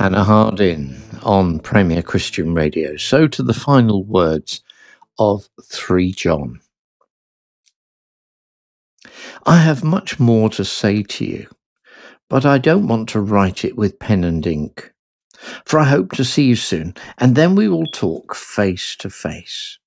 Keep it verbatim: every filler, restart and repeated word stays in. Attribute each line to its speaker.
Speaker 1: Hannah Hardin on Premier Christian Radio. So to the final words of three John. I have much more to say to you, but I don't want to write it with pen and ink, for I hope to see you soon, and then we will talk face to face.